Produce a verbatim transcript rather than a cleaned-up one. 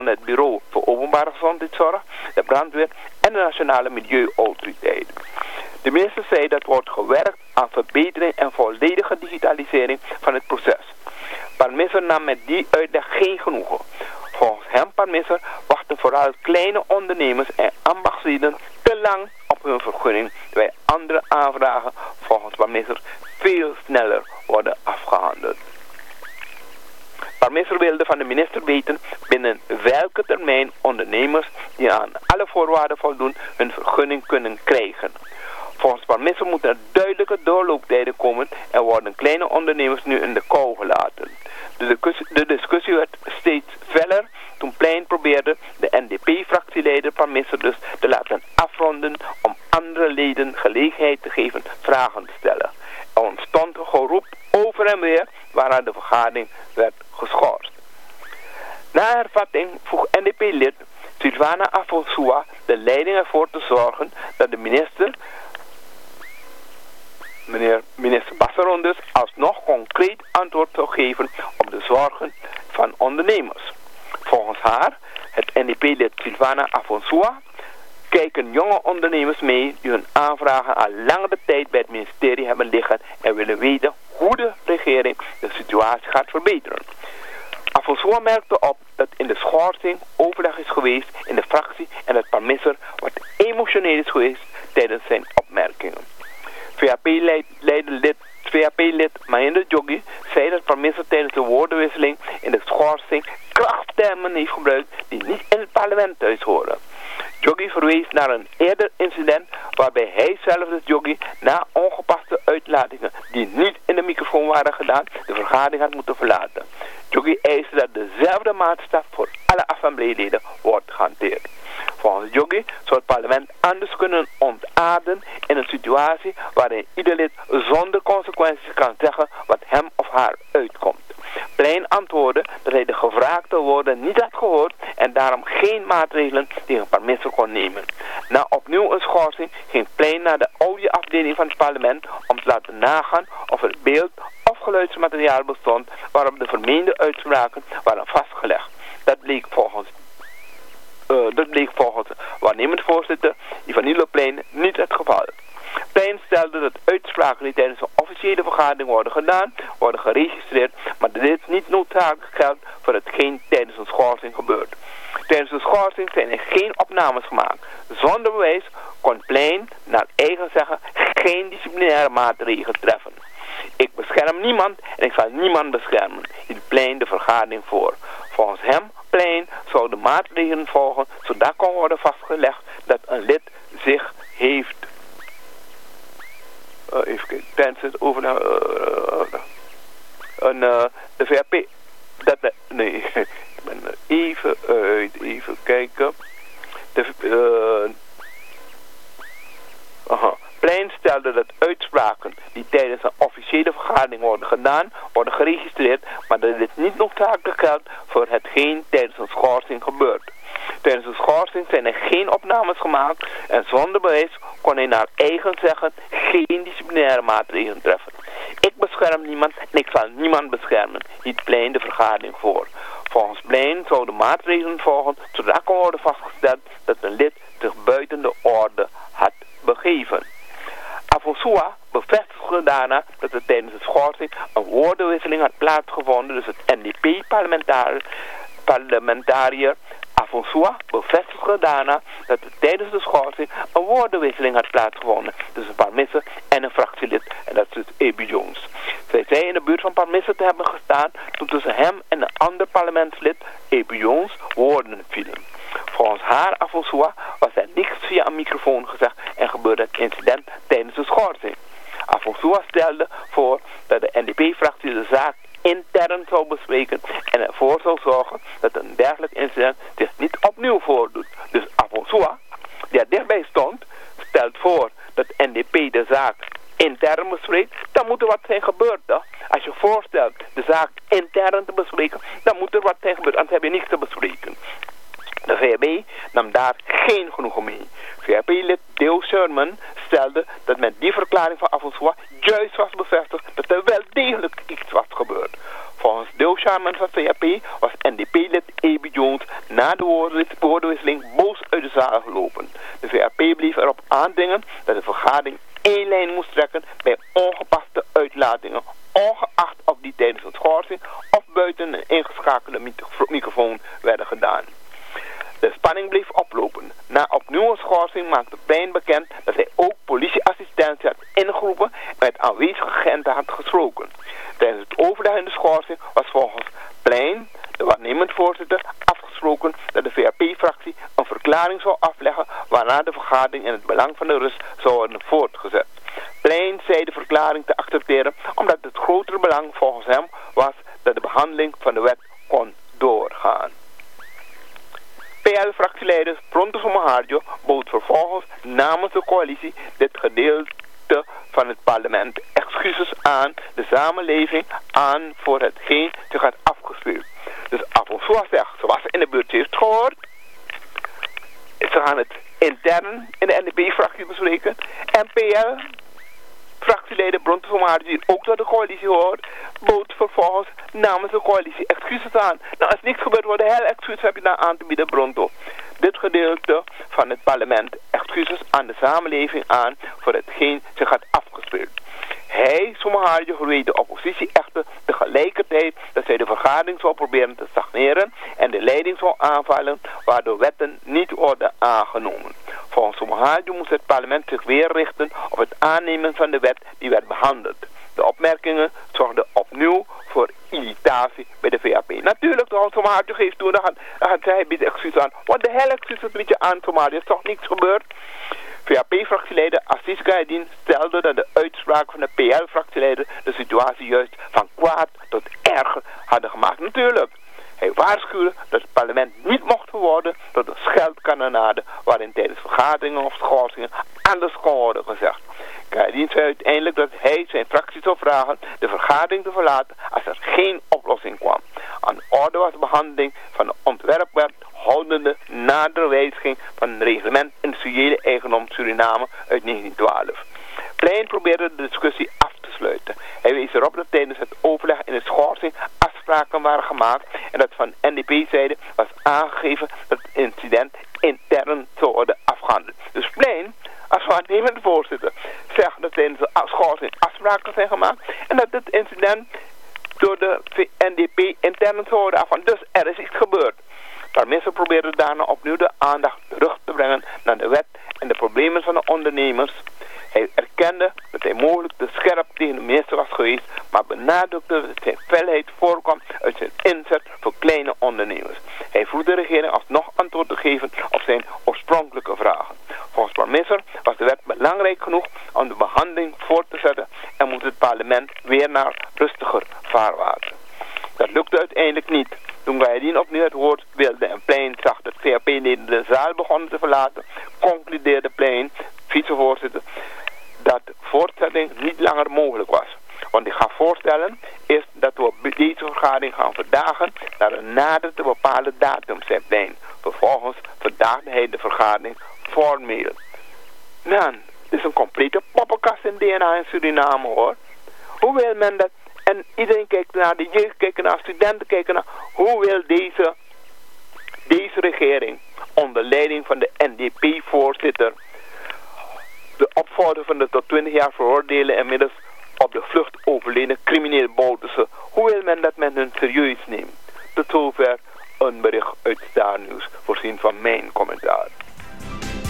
het Bureau voor Openbare Gezondheidszorg, de brandweer en de Nationale Milieuautoriteit. De minister zei dat wordt gewerkt aan verbetering en volledige digitalisering van het proces. Parmisser nam met die uitleg geen genoegen. Volgens hem, Parmisser, wachten vooral kleine ondernemers en ambachtslieden te lang op hun vergunning, terwijl andere aanvragen volgens Parmisser veel sneller worden afgehandeld. Parmisser wilde van de minister weten binnen welke termijn ondernemers die aan alle voorwaarden voldoen hun vergunning kunnen krijgen. Volgens Parmisser moeten er duidelijke doorlooptijden komen en worden kleine ondernemers nu in de kou gelaten. De discussie, de discussie werd steeds feller toen Plein probeerde de N D P-fractieleider Parmisser dus te laten afronden om andere leden gelegenheid te geven vragen te stellen. Er ontstond een geroep over en weer waarna de vergadering werd geschorst. Na hervatting vroeg N D P-lid Sylvana Afonsua de leiding ervoor te zorgen dat de minister, meneer minister Basseron dus, alsnog concreet antwoord zou geven op de zorgen van ondernemers. Volgens haar, het N D P-lid Sylvana Afonsua, kijken jonge ondernemers mee die hun aanvragen al langere tijd bij het ministerie hebben liggen en willen weten hoe de regering de situatie gaat verbeteren. Afonsua merkte op dat in de schorsing overleg is geweest in de fractie en dat Parmisser wat emotioneel is geweest tijdens zijn opmerkingen. V H P-lid V H P-lid Mahinder Joggi zei dat Parmisser tijdens de woordenwisseling in de schorsing krachttermen heeft gebruikt die niet in het parlement thuis horen. Joggi verwees naar een eerder incident waarbij hij zelf, dus Joggi, na ongepaste uitlatingen die niet in de microfoon waren gedaan, de vergadering had moeten verlaten. Joggi eiste dat dezelfde maatstaf voor alle assembleeleden wordt gehanteerd. Volgens Joggi zou het parlement anders kunnen ontaarden in een situatie waarin ieder lid zonder consequenties kan zeggen wat hem of haar uitkomt. Plein antwoordde dat hij de gevraagde woorden niet had gehoord en daarom geen maatregelen tegen Parmisser kon nemen. Na opnieuw een schorsing ging Plein naar de audioafdeling van het parlement om te laten nagaan of er beeld of geluidsmateriaal bestond waarop de vermeende uitspraken waren vastgelegd. Dat bleek volgens Uh, dat bleek volgens waarnemend voorzitter Ivanilo Plein niet het geval. Plein stelde dat uitspraken die tijdens een officiële vergadering worden gedaan, worden geregistreerd, maar dat dit niet noodzakelijk geldt voor hetgeen tijdens een schorsing gebeurt. Tijdens de schorsing zijn er geen opnames gemaakt. Zonder bewijs kon Plein naar eigen zeggen geen disciplinaire maatregelen treffen. Ik bescherm niemand en ik zal niemand beschermen, hield Plein de vergadering voor. Volgens hem, Plein, zouden maatregelen volgen zodat kon worden vastgelegd dat een lid zich heeft uh, even kijken, tijdens het over uh, uh, een uh, de V H P dat de, nee, ik ben er even uit, even kijken. De uh, aha. Plein stelde dat uitspraken die tijdens een officiële vergadering worden gedaan, worden geregistreerd, maar dat dit niet noodzakelijk geldt voor hetgeen tijdens een schorsing gebeurt. Tijdens de schorsing zijn er geen opnames gemaakt en zonder bewijs kon hij naar eigen zeggen geen disciplinaire maatregelen treffen. Ik bescherm niemand en ik zal niemand beschermen, hield Plein de vergadering voor. Volgens Plein zouden maatregelen volgen zodat kon worden vastgesteld dat een lid zich buiten de orde had begeven. Afonsua bevestigde daarna dat er tijdens de schorsing een woordenwisseling had plaatsgevonden. Dus het N D P-parlementariër parlementariër Afonsua bevestigde daarna dat er tijdens de schorsing een woordenwisseling had plaatsgevonden tussen Parmisser en een fractielid, en dat is dus E B Jones. Zij zei in de buurt van Parmisser te hebben gestaan toen tussen hem en een ander parlementslid, E B Jones, woorden vielen. Volgens haar, Afonsua, was er niks via een microfoon gezegd en gebeurde het incident tijdens de schorsing. Afonsua stelde voor dat de N D P-fractie de zaak intern zou bespreken en ervoor zou zorgen dat een dergelijk incident zich niet opnieuw voordoet. Dus Afonsua, die er dichtbij stond, stelt voor dat N D P de zaak intern bespreekt, dan moet er wat zijn gebeurd. Toch? Als je voorstelt de zaak intern te bespreken, dan moet er wat zijn gebeurd, anders heb je niks te bespreken. De V H B nam daar geen genoegen mee. V H B-lid Dale Sherman stelde dat met die verklaring van Afonsua juist was bevestigd dat er wel degelijk iets was gebeurd. Volgens deelchairman van V A P was N D P-lid A B Jones na de woordenwisseling boos uit de zaal gelopen. De V A P bleef erop aandringen dat de vergadering één lijn moest trekken bij ongepaste uitlatingen, ongeacht of die tijdens een schorsing of buiten een ingeschakelde microfoon werden gedaan. De spanning bleef oplopen. Na opnieuw een schorsing maakte Plein bekend dat hij ook politieassistentie had ingeroepen en met aanwezige agenten had gesproken. Tijdens het overleg in de schorsing was volgens Plein, de waarnemend voorzitter, afgesproken dat de V A P-fractie een verklaring zou afleggen waarna de vergadering in het belang van de rust zou worden voortgezet. Plein zei de verklaring te accepteren omdat het grotere belang volgens hem was dat de behandeling van de wet kon doorgaan. P L-fractieleider Pronto Somoharjo bood vervolgens namens de coalitie dit gedeelte van het parlement excuses aan de samenleving aan voor hetgeen zich had afgespeeld. Dus Afonsua zegt, zoals ze in de buurt heeft gehoord, ze gaan het intern in de N D P-fractie bespreken en P L fractieleider Pronto Somoharjo, die ook tot de coalitie hoort, bood vervolgens namens de coalitie excuses aan. Nou, als niks gebeurt, worden heel excuses heb je dan aan te bieden, Pronto. Dit gedeelte van het parlement excuses aan de samenleving aan voor hetgeen zich had afgespeeld. Hij, Somoharjo, verweet de oppositie echter tegelijkertijd dat zij de vergadering zou proberen te stagneren en de leiding zou aanvallen, waardoor wetten niet worden aangenomen. Volgens Somoharjo moest het parlement zich weer richten op het aannemen van de wet die werd behandeld. De opmerkingen zorgden opnieuw voor irritatie bij de V A P. Natuurlijk, de Somoharjo geeft toe, dan gaat, dan gaat zij biedt excuus aan. Wat de hel excuus bied je aan, Somoharjo? Er is toch niks gebeurd? V A P-fractieleider Assis Gaidin stelde dat de uitspraak van de P L-fractieleider de situatie juist van kwaad tot erger hadden gemaakt. Natuurlijk. Hij waarschuwde dat het parlement niet mocht verworden tot een scheldkanonade waarin tijdens vergaderingen of schorsingen alles kon worden gezegd. Gaidin zei uiteindelijk dat hij zijn fractie zou vragen de vergadering te verlaten als er geen oplossing kwam. Aan de orde was de behandeling van de ontwerpwet houdende nadere wijziging van het reglement industriële eigendom Suriname uit negentien twaalf. Plein probeerde de discussie af te sluiten. Hij wees erop dat tijdens het overleg in de schorsing afspraken waren gemaakt en dat van N D P-zijde was aangegeven dat het incident intern zou worden afgehandeld. Dus Plein, als waarnemend voorzitter, zegt dat tijdens de schorsing afspraken zijn gemaakt en dat dit incident door de N D P intern zou worden afgehandeld. Dus er is iets gebeurd. Parmisse probeerde daarna opnieuw de aandacht terug te brengen naar de wet en de problemen van de ondernemers. Hij erkende dat hij mogelijk te scherp tegen de minister was geweest, maar benadrukte dat zijn felheid voorkwam uit zijn inzet voor kleine ondernemers. Hij vroeg de regering alsnog antwoord te geven op zijn oorspronkelijke vragen. Volgens Parmisse was de wet belangrijk genoeg om de behandeling voort te zetten en moest het parlement weer naar rustiger vaarwater. Dat lukte uiteindelijk niet. Toen Gaidin opnieuw het woord wilde en Plein zag dat V A P-leden de zaal begonnen te verlaten, concludeerde Plein, vicevoorzitter, dat voortzetting niet langer mogelijk was. Want ik ga voorstellen is dat we deze vergadering gaan verdagen naar een nader te bepalen datum, zei Plein. Vervolgens verdaagde hij de vergadering formeel. Man, dit is een complete poppenkast in D N A in Suriname, hoor. Hoe wil men dat? En iedereen kijkt naar, de jeugd kijkt naar, studenten kijken naar. Hoe wil deze, deze regering onder leiding van de N D P-voorzitter de opvordering van de tot twintig jaar veroordelen inmiddels op de vlucht overleden criminele Bouterse? Hoe wil men dat men hun serieus neemt? Tot zover een bericht uit Star News, voorzien van mijn commentaar.